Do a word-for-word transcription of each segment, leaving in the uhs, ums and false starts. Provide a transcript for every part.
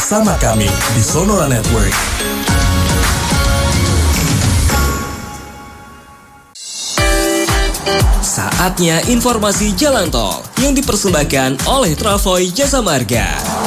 bersama kami di Sonora Network. Saatnya informasi jalan tol yang dipersembahkan oleh Travoy Jasa Marga.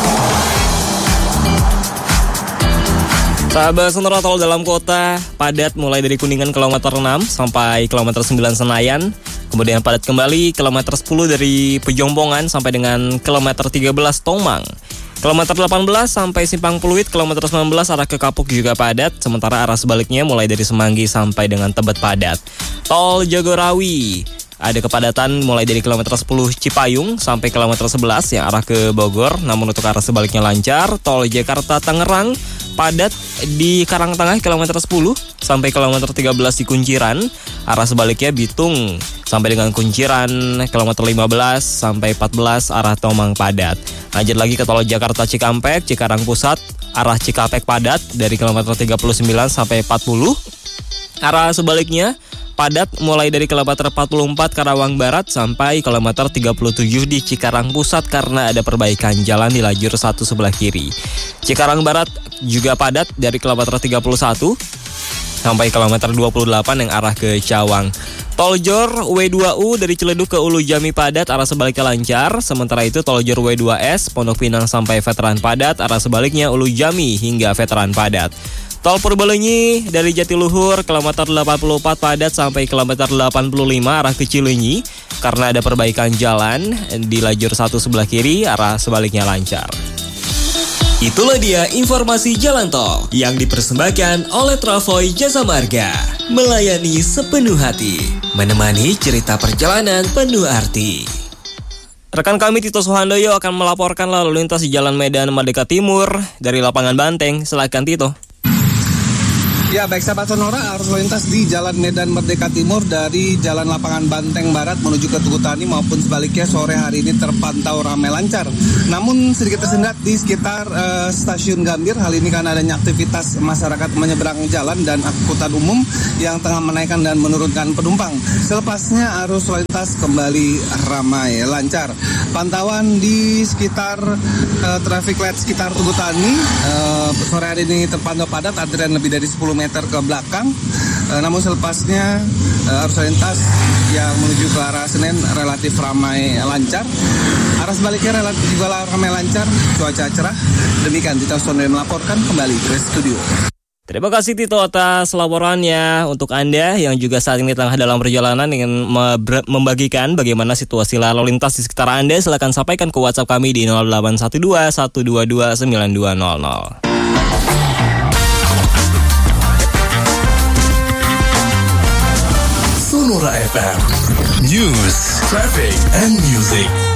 Sahabat Sonora, tol dalam kota padat mulai dari Kuningan kilometer enam sampai kilometer sembilan Senayan. Kemudian padat kembali kilometer sepuluh dari Pejombongan sampai dengan kilometer tiga belas Tomang. Kilometer delapan belas sampai Simpang Pluit, kilometer sembilan belas arah ke Kapuk juga padat. Sementara arah sebaliknya mulai dari Semanggi sampai dengan Tebet padat. Tol Jagorawi ada kepadatan mulai dari kilometer sepuluh Cipayung sampai kilometer sebelas yang arah ke Bogor, namun untuk arah sebaliknya lancar. Tol Jakarta Tangerang padat di Karangtengah kilometer sepuluh sampai kilometer tiga belas di Kunciran. Arah sebaliknya Bitung sampai dengan Kunciran, kilometer lima belas sampai empat belas arah Tomang padat. Lanjut lagi ke tol Jakarta Cikampek, Cikarang Pusat, arah Cikampek padat dari kilometer tiga puluh sembilan sampai empat puluh. Arah sebaliknya padat mulai dari kilometer empat puluh empat Karawang Barat sampai kilometer tiga puluh tujuh di Cikarang Pusat karena ada perbaikan jalan di lajur satu sebelah kiri. Cikarang Barat juga padat dari kilometer tiga puluh satu sampai kilometer dua puluh delapan yang arah ke Cawang. Tol Jor W dua U dari Ciledug ke Ulu Jami padat, arah sebaliknya lancar. Sementara itu Tol Jor W dua S Pondok Pinang sampai Veteran padat, arah sebaliknya Ulu Jami hingga Veteran padat. Tol Purbalenyi dari Jatiluhur kilometer delapan puluh empat padat sampai kilometer delapan puluh lima arah ke Cileunyi karena ada perbaikan jalan di lajur satu sebelah kiri, arah sebaliknya lancar. Itulah dia informasi jalan tol yang dipersembahkan oleh Travoy Jasa Marga. Melayani sepenuh hati, menemani cerita perjalanan penuh arti. Rekan kami Tito Suhandoyo akan melaporkan lalu lintas di Jalan Medan Merdeka Timur dari lapangan Banteng. Silakan Tito. Ya, baik sahabat Sonora, arus lalu lintas di Jalan Medan Merdeka Timur dari Jalan Lapangan Banteng Barat menuju ke Tugu Tani maupun sebaliknya sore hari ini terpantau ramai lancar. Namun sedikit tersendat di sekitar uh, Stasiun Gambir. Hal ini karena adanya aktivitas masyarakat menyeberang jalan dan angkutan umum yang tengah menaikkan dan menurunkan penumpang. Selepasnya arus lalu lintas kembali ramai lancar. Pantauan di sekitar uh, traffic light sekitar Tugu Tani uh, sore hari ini terpantau padat, antrian lebih dari sepuluh meter ke belakang. E, namun selepasnya e, arus lalu lintas yang menuju ke arah Senen relatif ramai lancar. Arah sebaliknya relatif juga ramai lancar, cuaca cerah. Demikian Tito Sondoyo melaporkan, kembali ke studio. Terima kasih Tito atas laporannya. Untuk Anda yang juga saat ini tengah dalam perjalanan ingin membagikan bagaimana situasi lalu lintas di sekitar Anda, silakan sampaikan ke WhatsApp kami di nol delapan satu dua satu dua dua sembilan dua nol nol. Sonora F M News, Traffic, and Music.